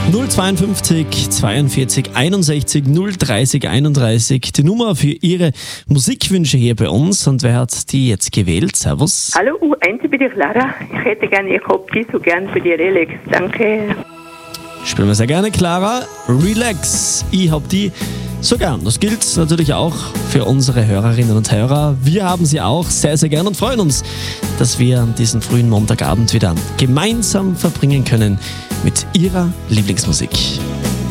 052 42 61 030 31, die Nummer für Ihre Musikwünsche hier bei uns. Und wer hat die jetzt gewählt? Servus. Hallo, ich bin die Clara. Ich hätte gerne, ich hab die so gern für die Relax. Danke. Spielen wir sehr gerne, Clara. Relax. Ich hab die so gern. Das gilt natürlich auch für unsere Hörerinnen und Hörer. Wir haben sie auch sehr, sehr gern und freuen uns, dass wir diesen frühen Montagabend wieder gemeinsam verbringen können mit ihrer Lieblingsmusik.